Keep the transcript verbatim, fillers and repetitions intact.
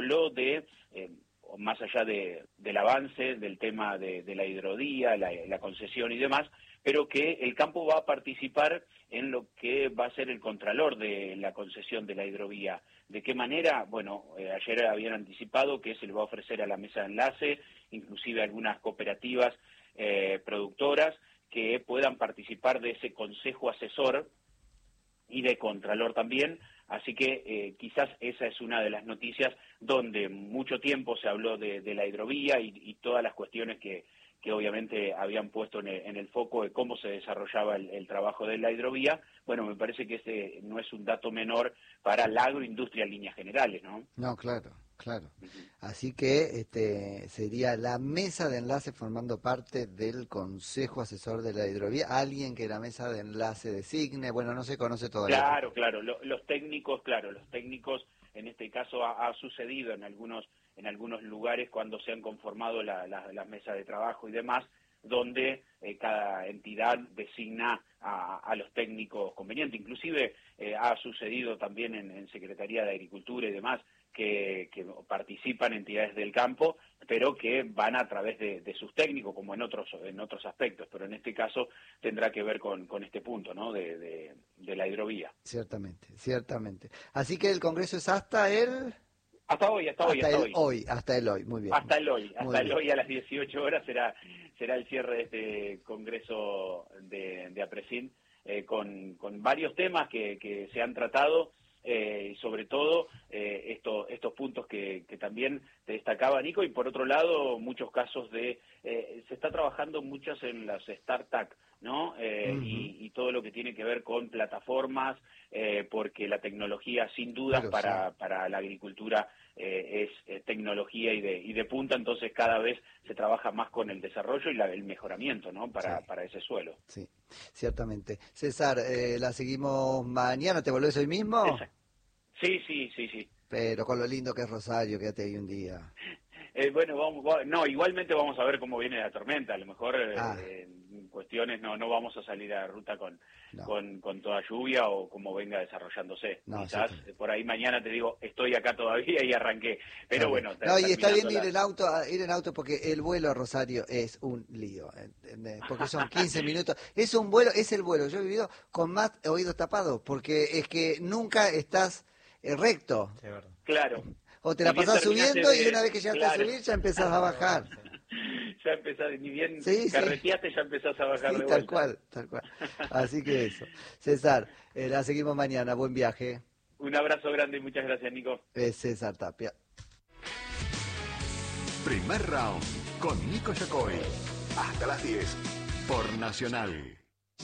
habló de, eh, más allá de, del avance del tema de, de la hidrovía, la, la concesión y demás, pero que el campo va a participar en lo que va a ser el contralor de la concesión de la hidrovía. ¿De qué manera? Bueno, eh, ayer habían anticipado que se le va a ofrecer a la mesa de enlace, inclusive algunas cooperativas eh, productoras, que puedan participar de ese consejo asesor y de contralor también. Así que eh, quizás esa es una de las noticias donde mucho tiempo se habló de, de la hidrovía y, y todas las cuestiones que, que obviamente habían puesto en el, en el foco de cómo se desarrollaba el, el trabajo de la hidrovía. Bueno, me parece que ese no es un dato menor para la agroindustria en líneas generales, ¿no? No, claro, claro. Así que este sería la mesa de enlace formando parte del Consejo Asesor de la Hidrovía, alguien que la mesa de enlace designe, bueno, no se conoce todavía. Claro, claro, Lo, los técnicos, claro, los técnicos, en este caso ha, ha sucedido en algunos en algunos lugares cuando se han conformado la, la, las mesas de trabajo y demás, donde eh, cada entidad designa a, a los técnicos convenientes. Inclusive eh, ha sucedido también en, en Secretaría de Agricultura y demás, que, que participan entidades del campo, pero que van a través de, de sus técnicos, como en otros en otros aspectos, pero en este caso tendrá que ver con, con este punto, ¿no?, de, de, de la hidrovía. Ciertamente, ciertamente. Así que el Congreso es hasta el... Hasta hoy, hasta hoy, hasta, hasta el hoy. hoy. Hasta el hoy, muy bien. Hasta el hoy, hasta el bien. hoy a las dieciocho horas será será el cierre de este Congreso de, de APRESIN, eh, con, con varios temas que, que se han tratado, eh, y sobre todo eh, esto, estos puntos que, que también te destacaba Nico, y por otro lado muchos casos de, eh, se está trabajando muchas en las startups, ¿no? Eh, uh-huh. y, y todo lo que tiene que ver con plataformas, eh, porque la tecnología sin dudas claro, para, sí. para la agricultura eh, es eh, tecnología y de, y de punta, entonces cada vez se trabaja más con el desarrollo y la, el mejoramiento, ¿no?, para, sí. para ese suelo. Sí, ciertamente. César, eh, la seguimos mañana, ¿te volvés hoy mismo? Exacto. Sí, sí, sí, sí. Pero con lo lindo que es Rosario, quédate ahí un día. Eh, bueno, vamos, no, igualmente vamos a ver cómo viene la tormenta. A lo mejor ah. eh, en cuestiones no no vamos a salir a ruta con, no. con, con toda lluvia o como venga desarrollándose. No, Quizás sí, por ahí mañana te digo, estoy acá todavía y arranqué. Pero bueno. No, y está bien la... ir en auto, ir en auto porque el vuelo a Rosario es un lío, ¿entendés? Porque son quince minutos. Es un vuelo, es el vuelo. Yo he vivido con más oídos tapados porque es que nunca estás eh, recto. Sí, claro. O te la pasás subiendo de... y una vez que llegaste claro. a subir ya empezás a bajar. Ya empezás, ni bien sí, carreteaste, sí. ya empezás a bajar sí, de tal vuelta. cual, tal cual. Así que eso. César, eh, la seguimos mañana. Buen viaje. Un abrazo grande y muchas gracias, Nico. Es César Tapia. Primer round con Nico Yacoy. Hasta las diez por Nacional.